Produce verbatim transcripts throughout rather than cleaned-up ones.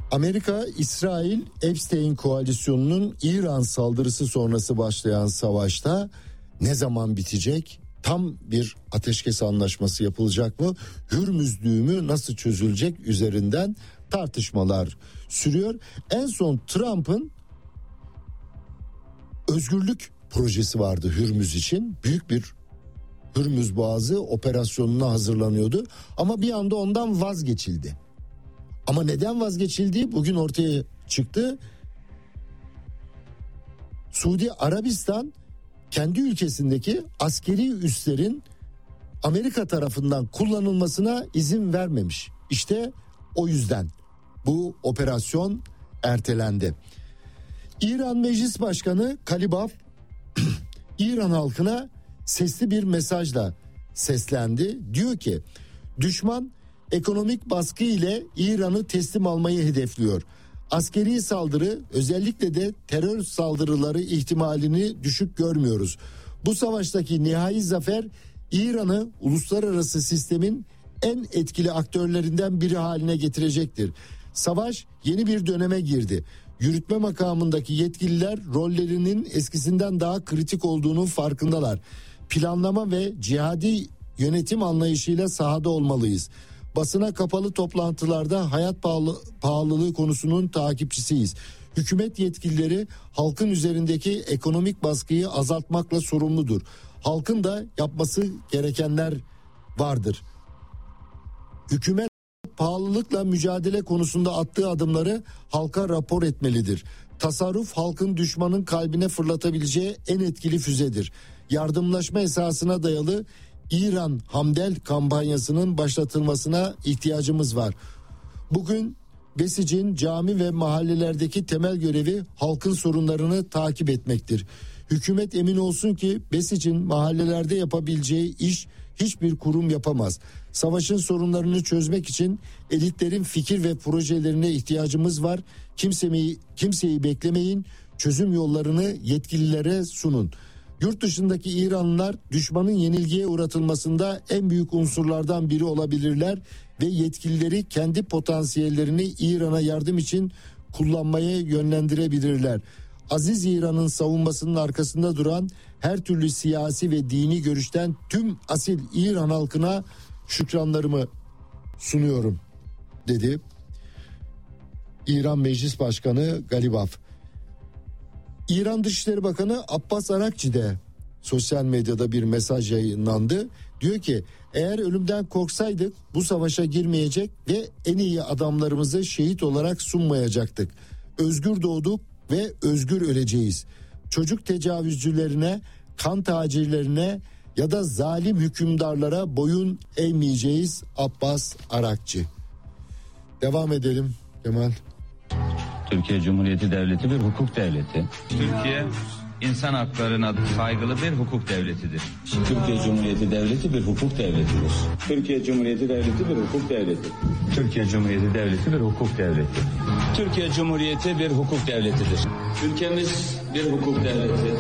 Amerika, İsrail, Epstein koalisyonunun İran saldırısı sonrası başlayan savaşta ne zaman bitecek? Tam bir ateşkes anlaşması yapılacak mı? Hürmüz düğümü nasıl çözülecek üzerinden tartışmalar sürüyor. En son Trump'ın özgürlük projesi vardı Hürmüz için. Büyük bir Hürmüz Boğazı operasyonuna hazırlanıyordu. Ama bir anda ondan vazgeçildi. Ama neden vazgeçildiği bugün ortaya çıktı. Suudi Arabistan kendi ülkesindeki askeri üslerin Amerika tarafından kullanılmasına izin vermemiş. İşte o yüzden bu operasyon ertelendi. İran Meclis Başkanı Kalibaf İran halkına sesli bir mesajla seslendi. Diyor ki düşman ekonomik baskı ile İran'ı teslim almayı hedefliyor. Askeri saldırı, özellikle de terör saldırıları ihtimalini düşük görmüyoruz. Bu savaştaki nihai zafer İran'ı uluslararası sistemin en etkili aktörlerinden biri haline getirecektir. Savaş yeni bir döneme girdi. Yürütme makamındaki yetkililer rollerinin eskisinden daha kritik olduğunun farkındalar. Planlama ve cihadi yönetim anlayışıyla sahada olmalıyız. Basına kapalı toplantılarda hayat pahalı, pahalılığı konusunun takipçisiyiz. Hükümet yetkilileri halkın üzerindeki ekonomik baskıyı azaltmakla sorumludur. Halkın da yapması gerekenler vardır. Hükümet pahalılıkla mücadele konusunda attığı adımları halka rapor etmelidir. Tasarruf halkın düşmanın kalbine fırlatabileceği en etkili füzedir. Yardımlaşma esasına dayalı İran Hamdel kampanyasının başlatılmasına ihtiyacımız var. Bugün Besic'in cami ve mahallelerdeki temel görevi halkın sorunlarını takip etmektir. Hükümet emin olsun ki Besic'in mahallelerde yapabileceği iş hiçbir kurum yapamaz. Savaşın sorunlarını çözmek için elitlerin fikir ve projelerine ihtiyacımız var. Kimseyi, kimseyi beklemeyin, çözüm yollarını yetkililere sunun. Yurt dışındaki İranlılar düşmanın yenilgiye uğratılmasında en büyük unsurlardan biri olabilirler ve yetkilileri kendi potansiyellerini İran'a yardım için kullanmaya yönlendirebilirler. Aziz İran'ın savunmasının arkasında duran her türlü siyasi ve dini görüşten tüm asil İran halkına şükranlarımı sunuyorum, dedi İran Meclis Başkanı Galibaf. İran Dışişleri Bakanı Abbas Arakçi de sosyal medyada bir mesaj yayınlandı. Diyor ki eğer ölümden korksaydık bu savaşa girmeyecek ve en iyi adamlarımızı şehit olarak sunmayacaktık. Özgür doğduk ve özgür öleceğiz. Çocuk tecavüzcülerine, kan tacirlerine ya da zalim hükümdarlara boyun eğmeyeceğiz. Abbas Arakçi. Devam edelim Kemal. Türkiye Cumhuriyeti Devleti bir hukuk devleti. Türkiye insan haklarına saygılı bir hukuk devletidir. Türkiye Cumhuriyeti Devleti bir hukuk devletidir. Türkiye Cumhuriyeti Devleti bir hukuk devleti. Türkiye Cumhuriyeti Devleti bir hukuk devleti. Türkiye Cumhuriyeti bir hukuk devletidir. Ülkemiz bir hukuk devleti.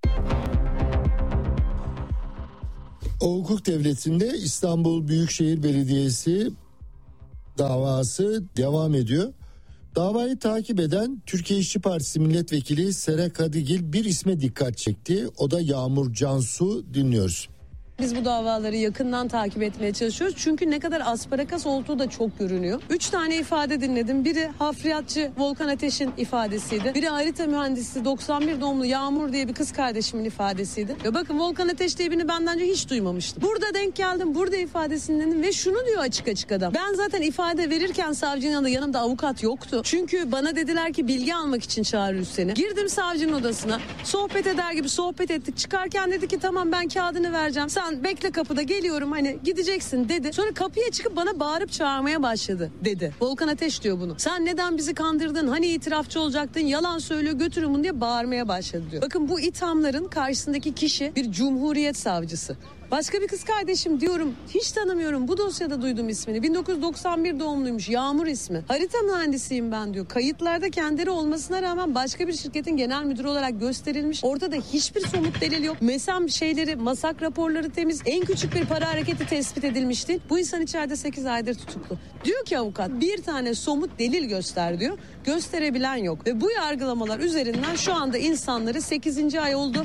O hukuk devletinde İstanbul Büyükşehir Belediyesi davası devam ediyor. Davayı takip eden Türkiye İşçi Partisi Milletvekili Sera Kadigil bir isme dikkat çekti. O da Yağmur Cansu. Dinliyoruz. Biz bu davaları yakından takip etmeye çalışıyoruz. Çünkü ne kadar asparagas olduğu da çok görünüyor. Üç tane ifade dinledim. Biri hafriyatçı Volkan Ateş'in ifadesiydi. Biri harita mühendisi doksan bir doğumlu Yağmur diye bir kız kardeşimin ifadesiydi. Ve bakın Volkan Ateş diye birini benden önce hiç duymamıştım. Burada denk geldim. Burada ifadesini dinledim ve şunu diyor açık açık adam. Ben zaten ifade verirken savcının yanında yanımda avukat yoktu. Çünkü bana dediler ki bilgi almak için çağırıyoruz seni. Girdim savcının odasına. Sohbet eder gibi sohbet ettik. Çıkarken dedi ki tamam ben kağıdını vereceğim. Sen bekle kapıda geliyorum hani gideceksin dedi. Sonra kapıya çıkıp bana bağırıp çağırmaya başladı dedi. Volkan Ateş diyor bunu. Sen neden bizi kandırdın? Hani itirafçı olacaktın? Yalan söylüyor götürün bunu diye bağırmaya başladı diyor. Bakın bu ithamların karşısındaki kişi bir cumhuriyet savcısı. Başka bir kız kardeşim diyorum hiç tanımıyorum, bu dosyada duydum ismini. bin dokuz yüz doksan bir doğumluymuş, Yağmur ismi. Harita mühendisiyim ben diyor. Kayıtlarda kendileri olmasına rağmen başka bir şirketin genel müdürü olarak gösterilmiş. Ortada hiçbir somut delil yok. MESAM şeyleri, masak raporları temiz. En küçük bir para hareketi tespit edilmişti. Bu insan içeride sekiz aydır tutuklu. Diyor ki avukat, bir tane somut delil göster diyor. Gösterebilen yok. Ve bu yargılamalar üzerinden şu anda insanları sekizinci ay oldu.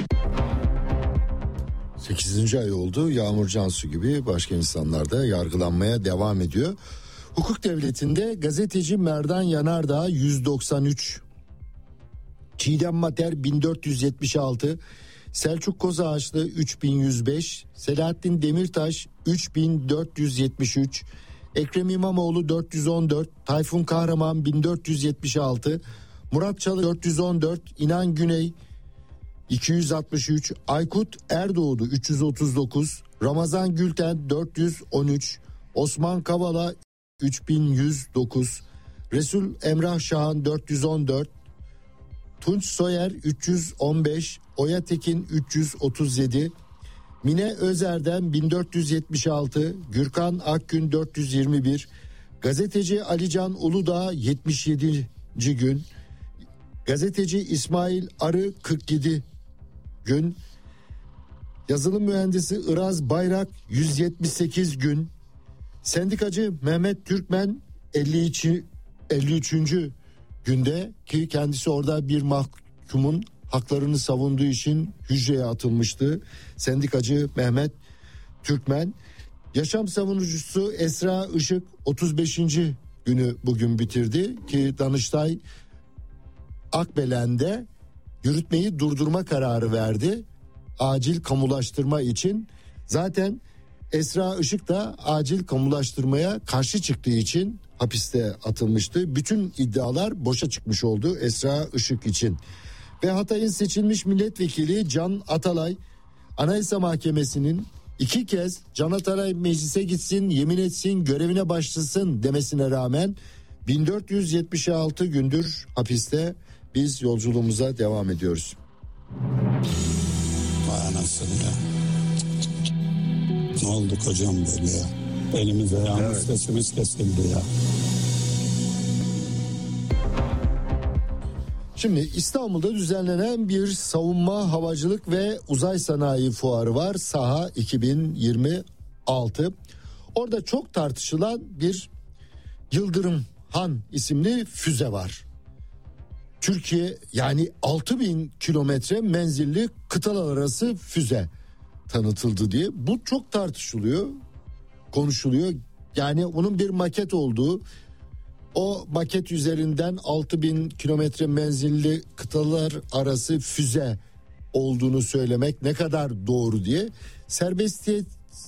sekizinci ay oldu. Yağmur Cansu gibi başka insanlar da yargılanmaya devam ediyor. Hukuk devletinde gazeteci Merdan Yanardağ yüz doksan üç, Çiğdem Mater bin dört yüz yetmiş altı, Selçuk Kozağaçlı üç bin yüz beş, Selahattin Demirtaş üç bin dört yüz yetmiş üç, Ekrem İmamoğlu dört yüz on dört, Tayfun Kahraman bin dört yüz yetmiş altı, Murat Çalı dört yüz on dört, İnan Güney iki yüz altmış üç, Aykut Erdoğdu üç yüz otuz dokuz, Ramazan Gülten dört yüz on üç, Osman Kavala üç bin yüz dokuz, Resul Emrah Şahan dört yüz on dört, Tunç Soyer üç yüz on beş, Oya Tekin üç yüz otuz yedi, Mine Özer'den bin dört yüz yetmiş altı, Gürkan Akgün dört yüz yirmi bir, gazeteci Alican Uludağ yetmiş yedinci gün, gazeteci İsmail Arı kırk yedi gün, yazılım mühendisi Iraz Bayrak yüz yetmiş sekiz gün, sendikacı Mehmet Türkmen elli üç, elli üçüncü günde, ki kendisi orada bir mahkumun haklarını savunduğu için hücreye atılmıştı. Sendikacı Mehmet Türkmen. Yaşam savunucusu Esra Işık otuz beşinci günü bugün bitirdi ki Danıştay Akbelen'de yürütmeyi durdurma kararı verdi acil kamulaştırma için. Zaten Esra Işık da acil kamulaştırmaya karşı çıktığı için hapiste atılmıştı. Bütün iddialar boşa çıkmış oldu Esra Işık için. Ve Hatay'ın seçilmiş milletvekili Can Atalay, Anayasa Mahkemesi'nin iki kez Can Atalay meclise gitsin, yemin etsin, görevine başlasın demesine rağmen bin dört yüz yetmiş altı gündür hapiste. Biz yolculuğumuza devam ediyoruz. Vay anasını ya. Ne oldu kocam böyle ya? Elimize ayağımız evet. Sesimiz kesildi ya. Şimdi İstanbul'da düzenlenen bir savunma, havacılık ve uzay sanayi fuarı var. SAHA iki bin yirmi altı. Orada çok tartışılan bir Yıldırım Han isimli füze var. Türkiye yani altı bin kilometre menzilli kıtalar arası füze tanıtıldı diye. Bu çok tartışılıyor, konuşuluyor. Yani bunun bir maket olduğu, o maket üzerinden altı bin kilometre menzilli kıtalar arası füze olduğunu söylemek ne kadar doğru diye Serbestiyet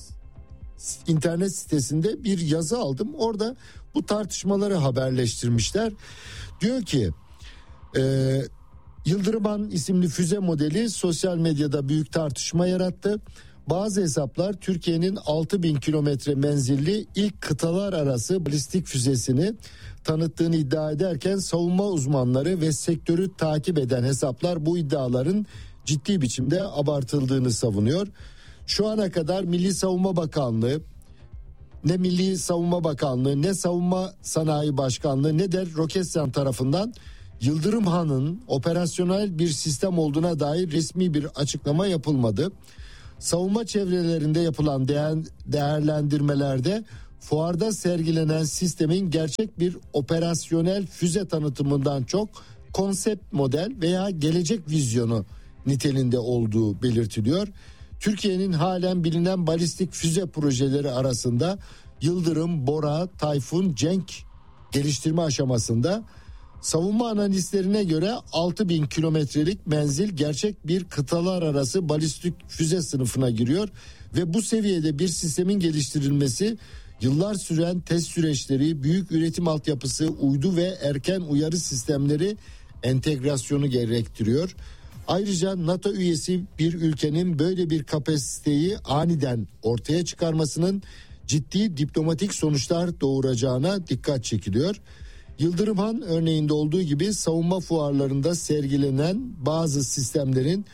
internet sitesinde bir yazı aldım. Orada bu tartışmaları haberleştirmişler. Diyor ki e, Yıldırım Han isimli füze modeli sosyal medyada büyük tartışma yarattı. Bazı hesaplar Türkiye'nin altı bin kilometre menzilli ilk kıtalar arası balistik füzesini tanıttığını iddia ederken savunma uzmanları ve sektörü takip eden hesaplar bu iddiaların ciddi biçimde abartıldığını savunuyor. Şu ana kadar Milli Savunma Bakanlığı, ne Milli Savunma Bakanlığı, ne Savunma Sanayi Başkanlığı, ne de Roketsan tarafından Yıldırım Han'ın operasyonel bir sistem olduğuna dair resmi bir açıklama yapılmadı. Savunma çevrelerinde yapılan değer, değerlendirmelerde fuarda sergilenen sistemin gerçek bir operasyonel füze tanıtımından çok konsept model veya gelecek vizyonu niteliğinde olduğu belirtiliyor. Türkiye'nin halen bilinen balistik füze projeleri arasında Yıldırım, Bora, Tayfun, Cenk geliştirme aşamasında. Savunma analistlerine göre altı bin kilometrelik menzil gerçek bir kıtalar arası balistik füze sınıfına giriyor ve bu seviyede bir sistemin geliştirilmesi yıllar süren test süreçleri, büyük üretim altyapısı, uydu ve erken uyarı sistemleri entegrasyonu gerektiriyor. Ayrıca NATO üyesi bir ülkenin böyle bir kapasiteyi aniden ortaya çıkarmasının ciddi diplomatik sonuçlar doğuracağına dikkat çekiliyor. Yıldırım Han örneğinde olduğu gibi savunma fuarlarında sergilenen bazı sistemlerin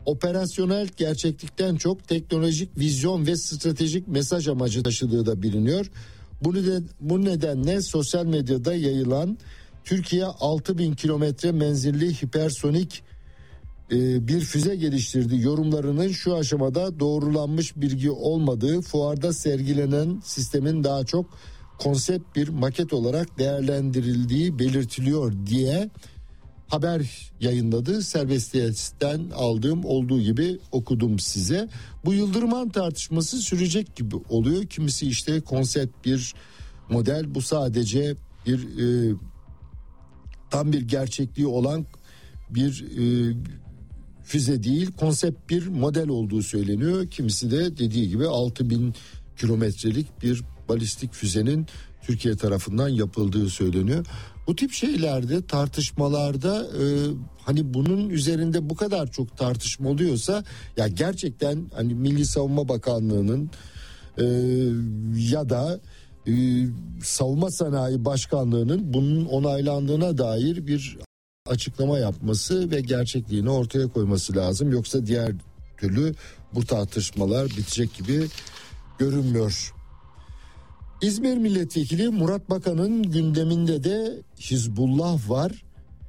operasyonel gerçeklikten çok teknolojik vizyon ve stratejik mesaj amacı taşıdığı da biliniyor. Bu, neden, bu nedenle sosyal medyada yayılan Türkiye altı bin kilometre menzilli hipersonik e, bir füze geliştirdi yorumlarının şu aşamada doğrulanmış bilgi olmadığı, fuarda sergilenen sistemin daha çok konsept bir maket olarak değerlendirildiği belirtiliyor diye haber yayınladı. Serbestiyet'ten aldığım olduğu gibi okudum size. Bu Yıldırım tartışması sürecek gibi oluyor. Kimisi işte konsept bir model, bu sadece bir e, tam bir gerçekliği olan bir e, füze değil, konsept bir model olduğu söyleniyor. Kimisi de dediği gibi altı bin kilometrelik bir balistik füzenin Türkiye tarafından yapıldığı söyleniyor. Bu tip şeylerde, tartışmalarda e, hani bunun üzerinde bu kadar çok tartışma oluyorsa ya gerçekten hani Milli Savunma Bakanlığı'nın e, ya da e, Savunma Sanayi Başkanlığı'nın bunun onaylandığına dair bir açıklama yapması ve gerçekliğini ortaya koyması lazım. Yoksa diğer türlü bu tartışmalar bitecek gibi görünmüyor. İzmir Milletvekili Murat Bakan'ın gündeminde de Hizbullah var.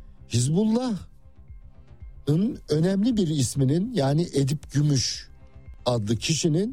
Hizbullah'ın önemli bir isminin, yani Edip Gümüş adlı kişinin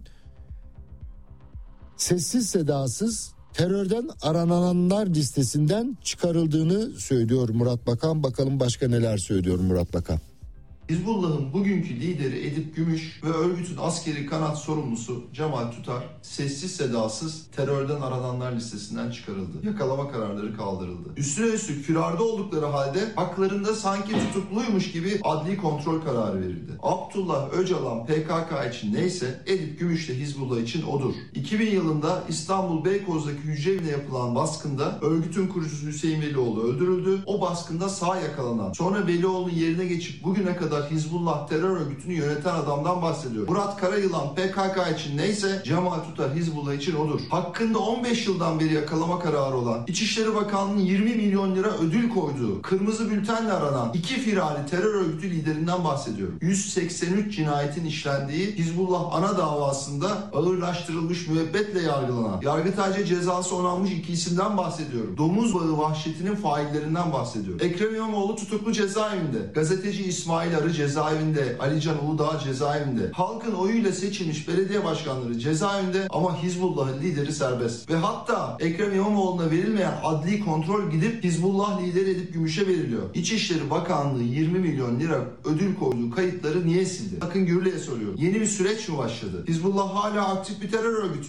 sessiz sedasız terörden arananlar listesinden çıkarıldığını söylüyor Murat Bakan. Bakalım başka neler söylüyor Murat Bakan. Hizbullah'ın bugünkü lideri Edip Gümüş ve örgütün askeri kanat sorumlusu Cemal Tutar sessiz sedasız terörden arananlar listesinden çıkarıldı. Yakalama kararları kaldırıldı. Üstüne üstlük firarda oldukları halde haklarında sanki tutukluymuş gibi adli kontrol kararı verildi. Abdullah Öcalan P K K için neyse Edip Gümüş de Hizbullah için odur. iki bin yılında İstanbul Beykoz'daki hücre yapılan baskında örgütün kurucusu Hüseyin Velioğlu öldürüldü. O baskında sağ yakalanan, sonra Velioğlu'nun yerine geçip bugüne kadar Hizbullah terör örgütünü yöneten adamdan bahsediyor. Murat Karayılan P K K için neyse Cemal Tutar Hizbullah için odur. Hakkında on beş yıldan beri yakalama kararı olan, İçişleri Bakanlığı'nın yirmi milyon lira ödül koyduğu, kırmızı bültenle aranan iki firari terör örgütü liderinden bahsediyorum. yüz seksen üç cinayetin işlendiği Hizbullah ana davasında ağırlaştırılmış müebbetle yargılanan, Yargıtay'ca cezası onanmış iki isimden bahsediyorum. Domuz bağı vahşetinin faillerinden bahsediyorum. Ekrem İmamoğlu tutuklu cezaevinde. Gazeteci İsmail Arı cezaevinde, Alican Uludağ cezaevinde. Halkın oyuyla seçilmiş belediye başkanları cezaevinde ama Hizbullah'ın lideri serbest. Ve hatta Ekrem İmamoğlu'na verilmeyen adli kontrol gidip Hizbullah lideri Edip Gümüş'e veriliyor. İçişleri Bakanlığı yirmi milyon lira ödül koyduğu kayıtları niye sildi? Bakın Gürlü'ye soruyorum. Yeni bir süreç mi başladı? Hizbullah hala aktif bir terör örgütü.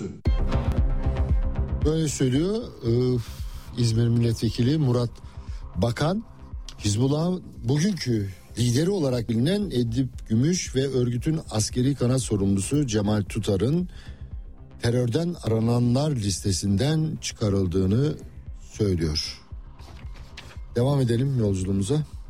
Böyle söylüyor ee, İzmir Milletvekili Murat Bakan. Hizbullah'ın bugünkü lideri olarak bilinen Edip Gümüş ve örgütün askeri kanat sorumlusu Cemal Tutar'ın terörden arananlar listesinden çıkarıldığını söylüyor. Devam edelim yolculuğumuza.